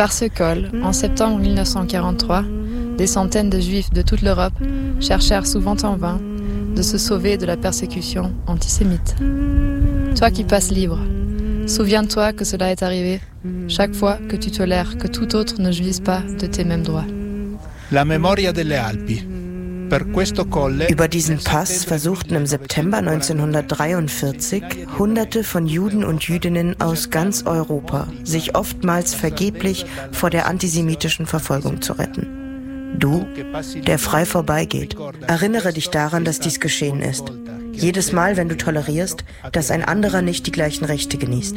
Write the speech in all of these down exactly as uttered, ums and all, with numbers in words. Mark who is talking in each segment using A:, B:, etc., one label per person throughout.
A: Par ce col, en septembre mille neuf cent quarante-trois, des centaines de Juifs de toute l'Europe cherchèrent souvent en vain de se sauver de la persécution antisémite. Toi qui passes libre, souviens-toi que cela est arrivé chaque fois que tu tolères que tout autre ne jouisse pas de tes mêmes droits.
B: La memoria delle Alpi.
C: Über diesen Pass versuchten im September neunzehnhundertdreiundvierzig Hunderte von Juden und Jüdinnen aus ganz Europa, sich oftmals vergeblich vor der antisemitischen Verfolgung zu retten. Du, der frei vorbeigeht, erinnere dich daran, dass dies geschehen ist. Jedes Mal, wenn du tolerierst, dass ein anderer nicht die gleichen Rechte genießt.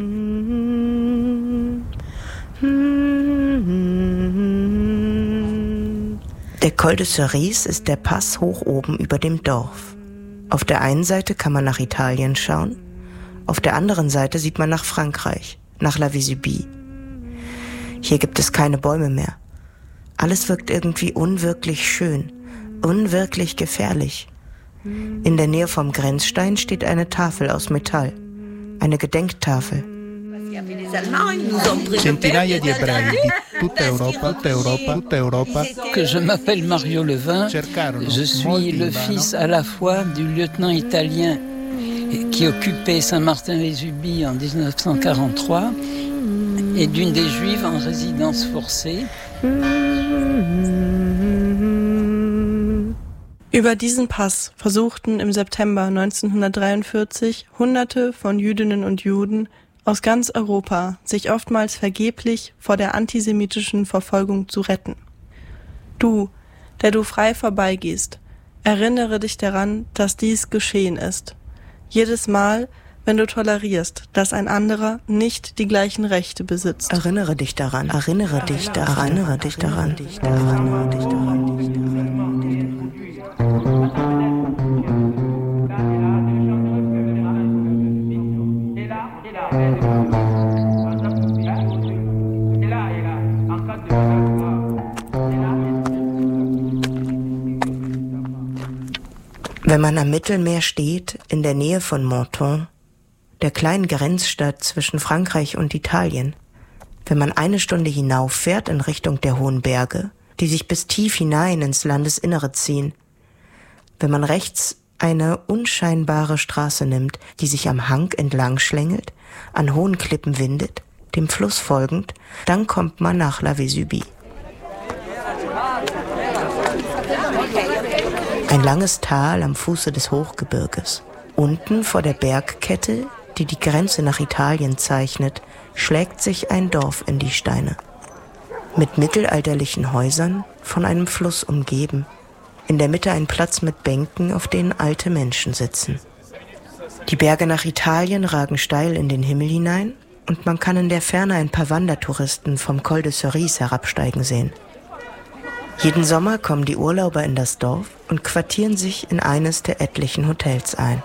C: Der Col de Cerise ist der Pass hoch oben über dem Dorf. Auf der einen Seite kann man nach Italien schauen, auf der anderen Seite sieht man nach Frankreich, nach La Vésubie. Hier gibt es keine Bäume mehr. Alles wirkt irgendwie unwirklich schön, unwirklich gefährlich. In der Nähe vom Grenzstein steht eine Tafel aus Metall, eine Gedenktafel.
B: Centinaia di ebrei di tutta Europa, tutta Europa, tutta Europa.
D: Que je m'appelle Mario Levin, je suis le fils à la fois du lieutenant italien qui occupait Saint-Martin-les-Ubis en dix-neuf cent quarante-trois et d'une des Juives en résidence forcée.
E: Über diesen Pass versuchten im September neunzehnhundertdreiundvierzig Hunderte von Jüdinnen und Juden aus ganz Europa sich oftmals vergeblich vor der antisemitischen Verfolgung zu retten. Du, der du frei vorbeigehst, erinnere dich daran, dass dies geschehen ist. Jedes Mal, wenn du tolerierst, dass ein anderer nicht die gleichen Rechte besitzt.
C: Erinnere dich daran, erinnere dich daran, erinnere dich daran, erinnere dich daran. Wenn man am Mittelmeer steht, in der Nähe von Menton, der kleinen Grenzstadt zwischen Frankreich und Italien, wenn man eine Stunde hinauffährt in Richtung der hohen Berge, die sich bis tief hinein ins Landesinnere ziehen, wenn man rechts eine unscheinbare Straße nimmt, die sich am Hang entlang schlängelt, an hohen Klippen windet, dem Fluss folgend, dann kommt man nach La Vésubie. Ein langes Tal am Fuße des Hochgebirges. Unten vor der Bergkette, die die Grenze nach Italien zeichnet, schlägt sich ein Dorf in die Steine. Mit mittelalterlichen Häusern, von einem Fluss umgeben. In der Mitte ein Platz mit Bänken, auf denen alte Menschen sitzen. Die Berge nach Italien ragen steil in den Himmel hinein und man kann in der Ferne ein paar Wandertouristen vom Col de Cerise herabsteigen sehen. Jeden Sommer kommen die Urlauber in das Dorf und quartieren sich in eines der etlichen Hotels ein.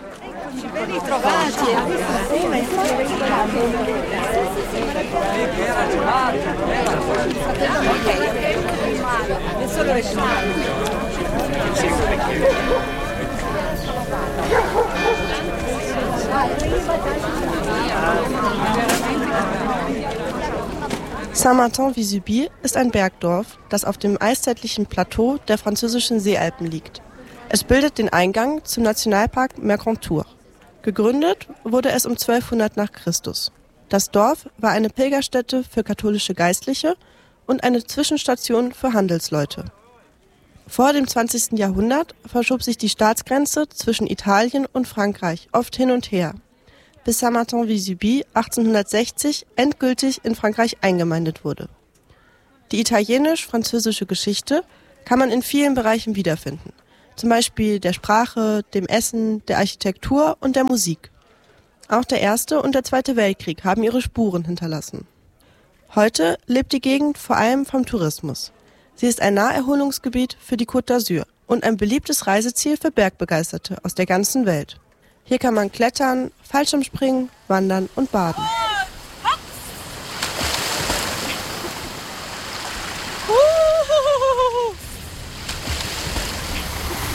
E: Saint-Martin-Vésubie ist ein Bergdorf, das auf dem eiszeitlichen Plateau der französischen Seealpen liegt. Es bildet den Eingang zum Nationalpark Mercantour. Gegründet wurde es um zwölfhundert nach Christus. Das Dorf war eine Pilgerstätte für katholische Geistliche und eine Zwischenstation für Handelsleute. Vor dem zwanzigsten Jahrhundert verschob sich die Staatsgrenze zwischen Italien und Frankreich oft hin und her, bis Saint-Martin-Vésubie achtzehnhundertsechzig endgültig in Frankreich eingemeindet wurde. Die italienisch-französische Geschichte kann man in vielen Bereichen wiederfinden, zum Beispiel der Sprache, dem Essen, der Architektur und der Musik. Auch der Erste und der Zweite Weltkrieg haben ihre Spuren hinterlassen. Heute lebt die Gegend vor allem vom Tourismus. Sie ist ein Naherholungsgebiet für die Côte d'Azur und ein beliebtes Reiseziel für Bergbegeisterte aus der ganzen Welt. Hier kann man klettern, Fallschirmspringen, wandern und baden.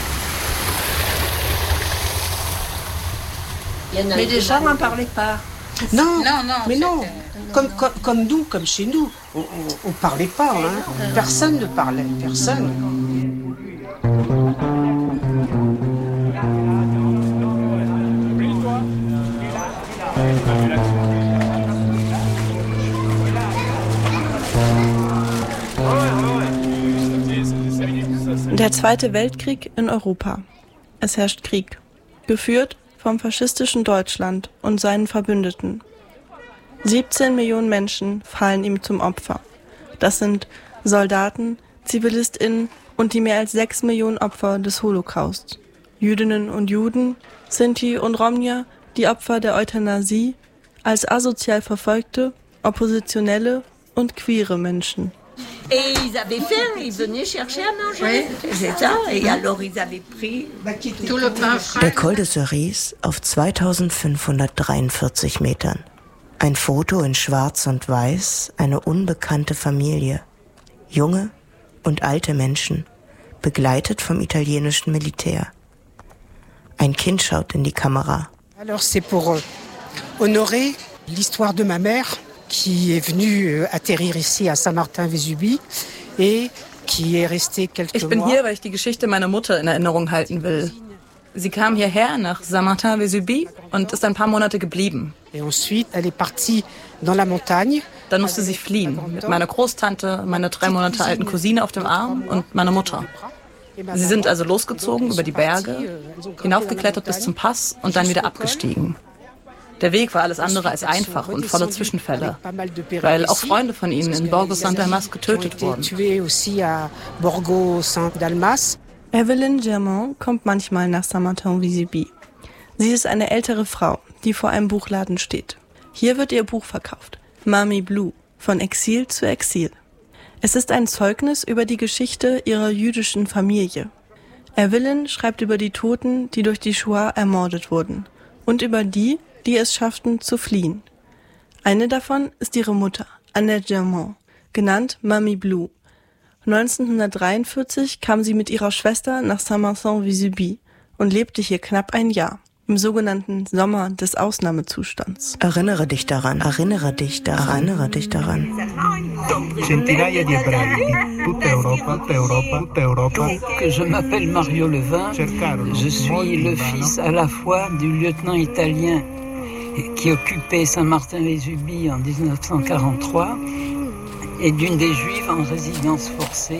F: Mais déjà, on n'en parlait pas. Non, non, non, mais non. Comme, comme, comme nous, comme chez nous, on ne parlait pas. Hein. Personne ne parlait, personne.
E: Der Zweite Weltkrieg in Europa. Es herrscht Krieg, geführt vom faschistischen Deutschland und seinen Verbündeten. siebzehn Millionen Menschen fallen ihm zum Opfer. Das sind Soldaten, ZivilistInnen und die mehr als sechs Millionen Opfer des Holocaust. Jüdinnen und Juden, Sinti und Romja, die Opfer der Euthanasie, als asozial Verfolgte, Oppositionelle und queere Menschen.
G: Et ils avaient faim, ils venaient chercher à manger. C'est ça. Et alors ils avaient pris tout le pain frais.
C: Der Col de Cerise auf zweitausendfünfhundertdreiundvierzig Metern. Ein Foto in Schwarz und Weiß, eine unbekannte Familie. Junge und alte Menschen, begleitet vom italienischen Militär. Ein Kind schaut in die Kamera.
F: Alors c'est pour honorer l'histoire de ma mère, qui est venue atterrir ici à Saint-Martin-Vésubie et qui est restée quelques mois.
H: Ich bin hier, weil ich die Geschichte meiner Mutter in Erinnerung halten will. Sie kam hierher nach Saint-Martin-Vésubie und ist ein paar Monate geblieben.
F: Et ensuite, elle est partie dans la montagne.
H: Dann musste sie fliehen, mit meiner Großtante, meiner drei Monate alten Cousine auf dem Arm und meiner Mutter. Sie sind also losgezogen über die Berge, hinaufgeklettert bis zum Pass und dann wieder abgestiegen. Der Weg war alles andere als einfach und voller Zwischenfälle, weil auch Freunde von ihnen in Borgo Saint-Dalmas getötet wurden.
E: Evelyn Germain kommt manchmal nach Saint-Martin-Vésubie. Sie ist eine ältere Frau, die vor einem Buchladen steht. Hier wird ihr Buch verkauft, Mami Blue, von Exil zu Exil. Es ist ein Zeugnis über die Geschichte ihrer jüdischen Familie. Evelyn schreibt über die Toten, die durch die Shoah ermordet wurden, und über die, die es schafften, zu fliehen. Eine davon ist ihre Mutter, Annette Germain, genannt Mami Blue. neunzehnhundertdreiundvierzig kam sie mit ihrer Schwester nach Saint-Martin-Vésubie und lebte hier knapp ein Jahr, im sogenannten Sommer des Ausnahmezustands.
C: Erinnere dich daran, erinnere dich daran, erinnere dich daran.
B: Centinaia di ebrei, tutta Europa, tutta Europa, tutta Europa.
D: Je m'appelle Mario Levin, je suis le fils à la fois du lieutenant italien qui occupait Saint-Martin-Vésubie en dix-neuf cent quarante-trois et d'une des Juives en résidence forcée.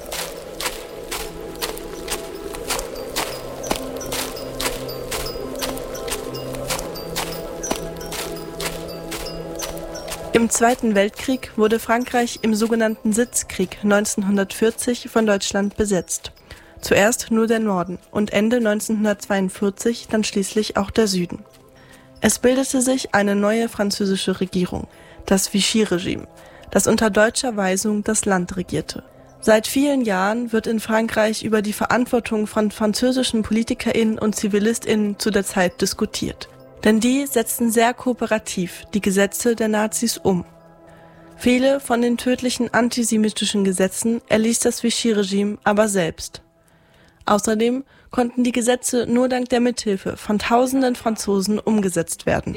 E: Im Zweiten Weltkrieg wurde Frankreich im sogenannten Sitzkrieg neunzehnhundertvierzig von Deutschland besetzt. Zuerst nur der Norden und Ende neunzehnhundertzweiundvierzig dann schließlich auch der Süden. Es bildete sich eine neue französische Regierung, das Vichy-Regime, das unter deutscher Weisung das Land regierte. Seit vielen Jahren wird in Frankreich über die Verantwortung von französischen PolitikerInnen und ZivilistInnen zu der Zeit diskutiert. Denn die setzten sehr kooperativ die Gesetze der Nazis um. Viele von den tödlichen antisemitischen Gesetzen erließ das Vichy-Regime aber selbst. Außerdem konnten die Gesetze nur dank der Mithilfe von tausenden Franzosen umgesetzt werden.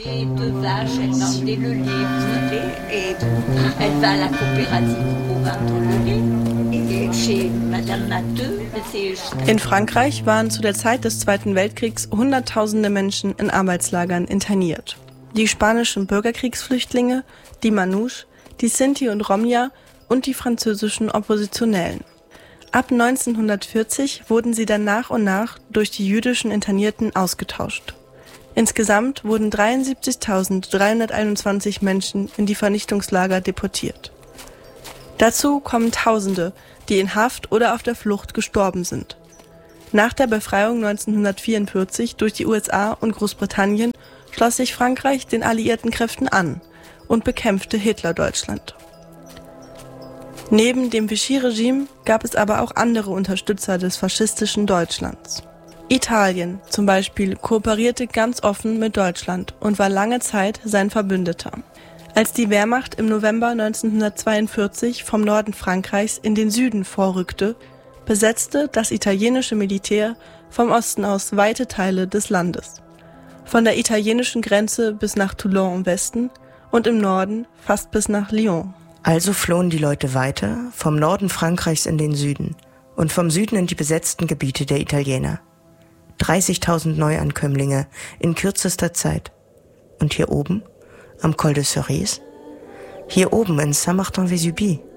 E: In Frankreich waren zu der Zeit des Zweiten Weltkriegs Hunderttausende Menschen in Arbeitslagern interniert. Die spanischen Bürgerkriegsflüchtlinge, die Manouche, die Sinti und Romja und die französischen Oppositionellen. Ab neunzehnhundertvierzig wurden sie dann nach und nach durch die jüdischen Internierten ausgetauscht. Insgesamt wurden dreiundsiebzigtausenddreihunderteinundzwanzig Menschen in die Vernichtungslager deportiert. Dazu kommen Tausende, die in Haft oder auf der Flucht gestorben sind. Nach der Befreiung neunzehnhundertvierundvierzig durch die U S A und Großbritannien schloss sich Frankreich den alliierten Kräften an und bekämpfte Hitler-Deutschland. Neben dem Vichy-Regime gab es aber auch andere Unterstützer des faschistischen Deutschlands. Italien zum Beispiel kooperierte ganz offen mit Deutschland und war lange Zeit sein Verbündeter. Als die Wehrmacht im November neunzehnhundertzweiundvierzig vom Norden Frankreichs in den Süden vorrückte, besetzte das italienische Militär vom Osten aus weite Teile des Landes. Von der italienischen Grenze bis nach Toulon im Westen und im Norden fast bis nach Lyon.
C: Also flohen die Leute weiter, vom Norden Frankreichs in den Süden und vom Süden in die besetzten Gebiete der Italiener. dreißigtausend Neuankömmlinge in kürzester Zeit. Und hier oben, am Col de Cerise, hier oben in Saint-Martin-Vésubie,